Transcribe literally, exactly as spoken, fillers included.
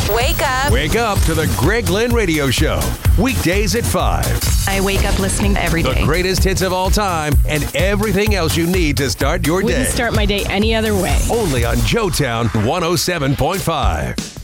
Wake up. Wake up to the Greg Lynn Radio Show. Weekdays at five. I wake up listening every day. The greatest hits of all time and everything else you need to start your Wouldn't day. start my day any other way. Only on Joetown one oh seven point five.